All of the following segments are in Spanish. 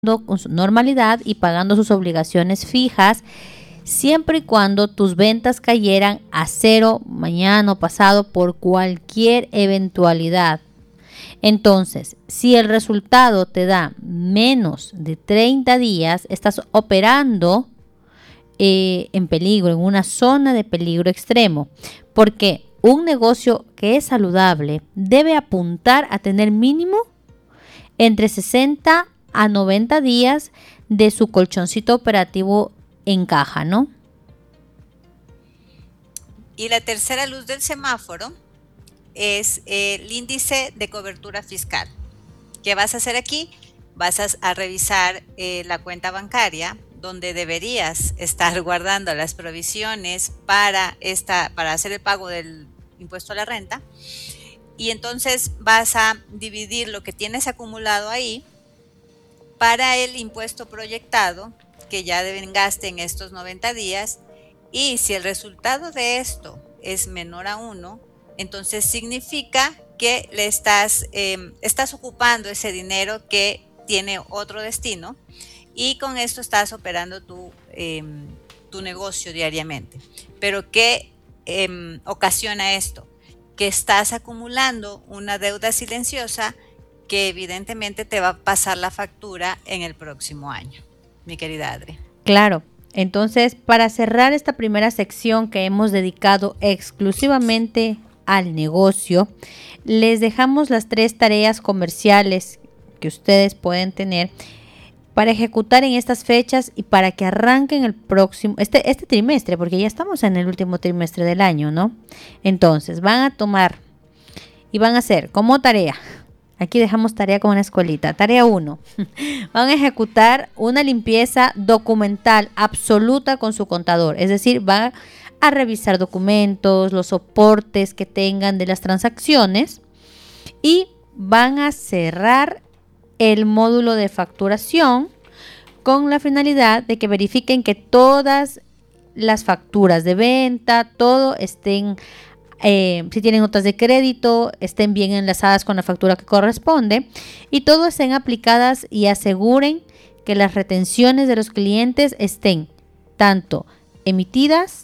con su normalidad y pagando sus obligaciones fijas, siempre y cuando tus ventas cayeran a cero mañana o pasado por cualquier eventualidad. Entonces, si el resultado te da menos de 30 días, estás operando en peligro, en una zona de peligro extremo. Porque un negocio que es saludable debe apuntar a tener mínimo entre 60 a 90 días de su colchoncito operativo en caja, ¿no? Y la tercera luz del semáforo es el índice de cobertura fiscal. ¿Qué vas a hacer aquí? Vas a revisar la cuenta bancaria, donde deberías estar guardando las provisiones para hacer el pago del impuesto a la renta. Y entonces vas a dividir lo que tienes acumulado ahí para el impuesto proyectado, que ya devengaste en estos 90 días. Y si el resultado de esto es menor a 1, entonces significa que estás ocupando ese dinero que tiene otro destino, y con esto estás operando tu negocio diariamente. Pero ¿qué ocasiona esto? Que estás acumulando una deuda silenciosa que evidentemente te va a pasar la factura en el próximo año, mi querida Adri. Claro. Entonces, para cerrar esta primera sección que hemos dedicado exclusivamente al negocio, les dejamos las 3 tareas comerciales que ustedes pueden tener para ejecutar en estas fechas y para que arranquen el próximo, este trimestre, porque ya estamos en el último trimestre del año, ¿no? Entonces, van a tomar y van a hacer como tarea. Aquí dejamos tarea como una escuelita. Tarea 1. Van a ejecutar una limpieza documental absoluta con su contador. Es decir, van a revisar documentos, los soportes que tengan de las transacciones, y van a cerrar el módulo de facturación con la finalidad de que verifiquen que todas las facturas de venta, todo estén si tienen notas de crédito, estén bien enlazadas con la factura que corresponde, y todo estén aplicadas y aseguren que las retenciones de los clientes estén tanto emitidas,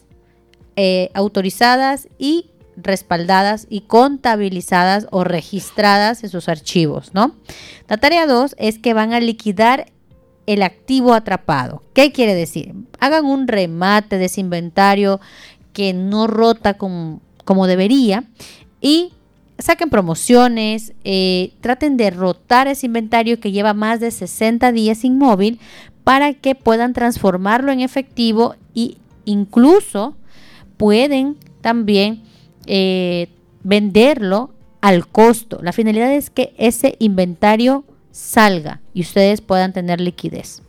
autorizadas y respaldadas y contabilizadas o registradas en sus archivos, ¿no? La tarea 2 es que van a liquidar el activo atrapado. ¿Qué quiere decir? Hagan un remate de ese inventario que no rota como debería, y saquen promociones, traten de rotar ese inventario que lleva más de 60 días inmóvil para que puedan transformarlo en efectivo, y incluso pueden también venderlo al costo. La finalidad es que ese inventario salga y ustedes puedan tener liquidez.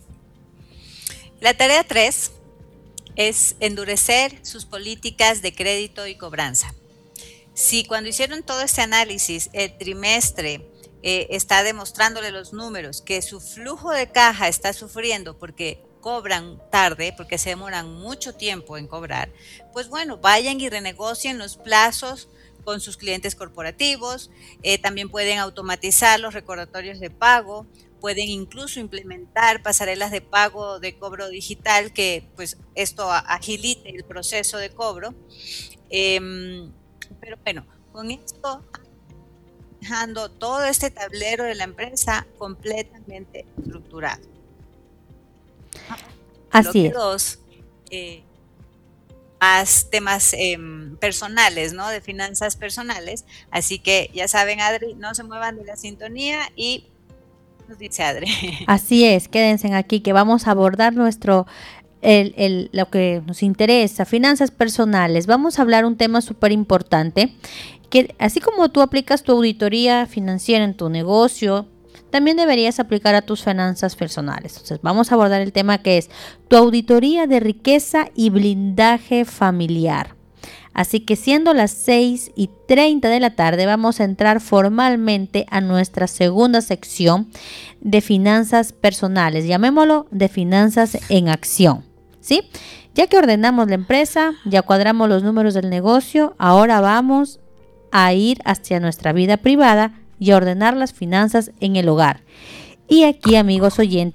La tarea 3 es endurecer sus políticas de crédito y cobranza. Si cuando hicieron todo este análisis, el trimestre está demostrándole los números que su flujo de caja está sufriendo porque cobran tarde, porque se demoran mucho tiempo en cobrar, pues bueno, vayan y renegocien los plazos con sus clientes corporativos. También pueden automatizar los recordatorios de pago, pueden incluso implementar pasarelas de pago de cobro digital, que pues esto agilite el proceso de cobro. Pero bueno, con esto dejando todo este tablero de la empresa completamente estructurado. Así es. 2, más temas personales, ¿no? De finanzas personales. Así que ya saben, Adri, no se muevan de la sintonía y nos dice Adri. Así es, quédense aquí que vamos a abordar lo que nos interesa, finanzas personales. Vamos a hablar un tema súper importante, que así como tú aplicas tu auditoría financiera en tu negocio, también deberías aplicar a tus finanzas personales. Entonces vamos a abordar el tema que es tu auditoría de riqueza y blindaje familiar. Así que siendo las 6:30 de la tarde, vamos a entrar formalmente a nuestra segunda sección de finanzas personales. Llamémoslo de finanzas en acción, ¿sí? Ya que ordenamos la empresa, ya cuadramos los números del negocio, ahora vamos a ir hacia nuestra vida privada y a ordenar las finanzas en el hogar. Y aquí, amigos oyentes,